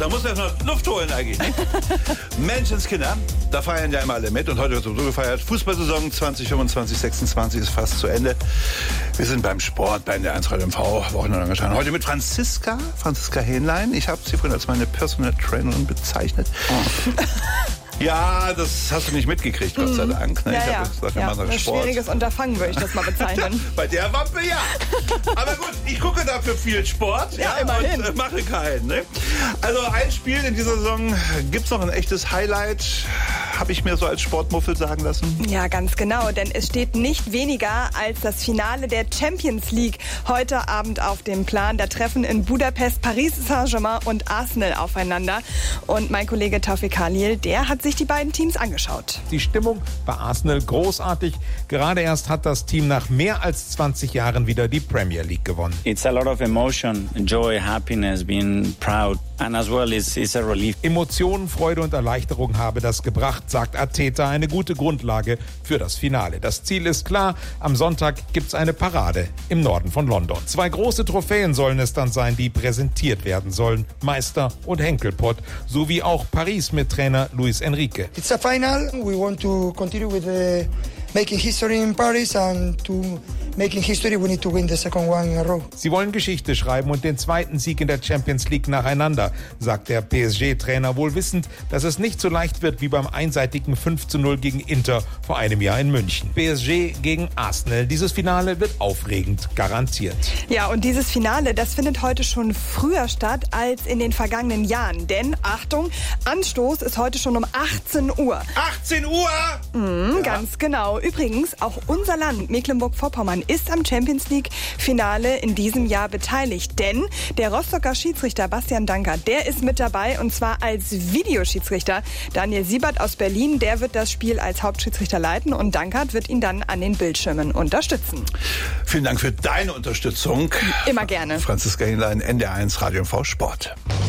Da muss man noch Luft holen eigentlich. Ne? Menschenskinder, da feiern ja immer alle mit und heute wird sowieso gefeiert. Fußballsaison 2025/26 ist fast zu Ende. Wir sind beim Sport, bei der 1 Radio MV, Wochenende angeschaut. Heute mit Franziska Hähnlein. Ich habe sie vorhin als meine Personal Trainerin bezeichnet. Ja, das hast du nicht mitgekriegt, Gott sei Dank. Ne? Ja, ich gesagt, wir machen ein Sport. schwieriges Unterfangen, würde ich das mal bezeichnen. Bei der Wampe ja. Aber gut, ich gucke dafür viel Sport. Ja, immerhin. Und mache keinen. Ne? Also ein Spiel in dieser Saison, gibt es noch ein echtes Highlight, habe ich mir so als Sportmuffel sagen lassen. Ja, ganz genau, denn es steht nicht weniger als das Finale der Champions League heute Abend auf dem Plan. Da treffen in Budapest Paris Saint-Germain und Arsenal aufeinander. Und mein Kollege Taufik Khalil, der hat sich die beiden Teams angeschaut. Die Stimmung bei Arsenal großartig. Gerade erst hat das Team nach mehr als 20 Jahren wieder die Premier League gewonnen. It's a lot of emotion, joy, happiness, being proud. And as well, it's a relief. Emotionen, Freude und Erleichterung habe das gebracht, sagt Arteta. Eine gute Grundlage für das Finale. Das Ziel ist klar. Am Sonntag gibt's eine Parade im Norden von London. 2 große Trophäen sollen es dann sein, die präsentiert werden sollen. Meister und Henkelpott. Sowie auch Paris mit Trainer Luis Enrique. It's a final. We want to continue with making history in Paris, and to making history we need to win the second one in a row. Sie wollen Geschichte schreiben und den zweiten Sieg in der Champions League nacheinander, sagt der PSG-Trainer, wohl wissend, dass es nicht so leicht wird wie beim einseitigen 5:0 gegen Inter vor einem Jahr in München. PSG gegen Arsenal. Dieses Finale wird aufregend, garantiert. Ja, und dieses Finale, das findet heute schon früher statt als in den vergangenen Jahren. Denn, Achtung, Anstoß ist heute schon um 18 Uhr. 18 Uhr? Ja. Ganz genau. Übrigens, auch unser Land, Mecklenburg-Vorpommern, ist am Champions-League-Finale in diesem Jahr beteiligt. Denn der Rostocker Schiedsrichter Bastian Dankert, der ist mit dabei, und zwar als Videoschiedsrichter. Daniel Siebert aus Berlin, der wird das Spiel als Hauptschiedsrichter leiten und Dankert wird ihn dann an den Bildschirmen unterstützen. Vielen Dank für deine Unterstützung. Immer gerne. Franziska Hähnlein, NDR1 Radio MV Sport.